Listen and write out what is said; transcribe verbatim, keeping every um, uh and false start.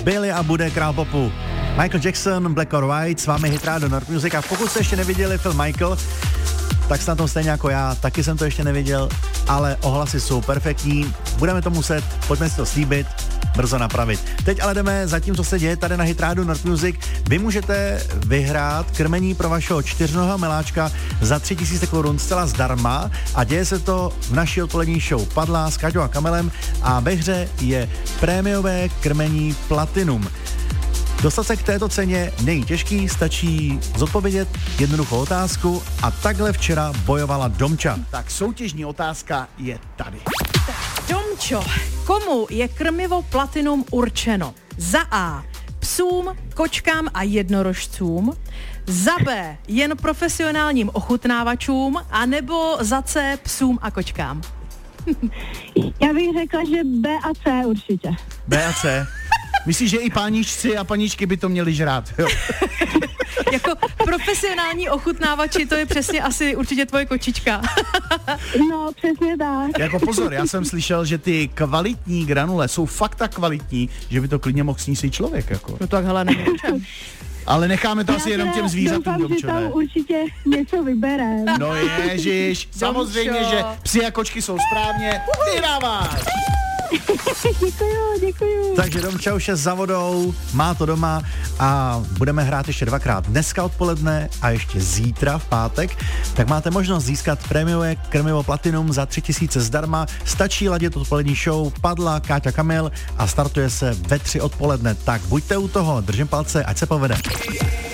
byli a bude král popu. Michael Jackson, Black or White, s vámi Hit Radio Nord Music a pokud jste ještě neviděli film Michael, tak jste na tom stejně jako já, taky jsem to ještě neviděl, ale ohlasy jsou perfektní, budeme to muset, pojďme si to slíbit, brzo napravit. Teď ale jdeme za tím, co se děje tady na Hit Radio Nord Music. Vy můžete vyhrát krmení pro vašeho čtyřnohého miláčka za tři tisíce korun zcela zdarma a děje se to v naší odpolední show Padla s Káťou a Kamelem a ve hře je prémiové krmení Platinum. Dostat se k této ceně není těžký, stačí zodpovědět jednoduchou otázku a takhle včera bojovala Domča. Tak soutěžní otázka je tady. Domčo, komu je krmivo Platinum určeno? Za A. Psům, kočkám a jednorožcům. Za B. Jen profesionálním ochutnávačům. A nebo za C. Psům a kočkám. Já bych řekla, že B a C určitě. B a C. Myslíš, že i páničci a paníčky by to měli žrát? Jo. Jako profesionální ochutnávači, to je přesně asi určitě tvoje kočička. No, přesně tak. Jako pozor, já jsem slyšel, že ty kvalitní granule jsou fakt tak kvalitní, že by to klidně mohl sníst i člověk. Jako. No tak hele, nevím. Ale necháme to já asi jenom těm zvířatům, doufám, Domčové. že tam určitě něco vybere. No ježiš, samozřejmě, že psy a kočky jsou správně. Vyhráváš! Děkuju, děkuju. Takže Domča už je za vodou, má to doma a budeme hrát ještě dvakrát dneska odpoledne a ještě zítra v pátek. Tak máte možnost získat prémiové krmivo Platinum za tři tisíce zdarma. Stačí ladit odpolední show Padla, Káťa, Kamil a startuje se ve tři odpoledne. Tak buďte u toho, držím palce, ať se povede.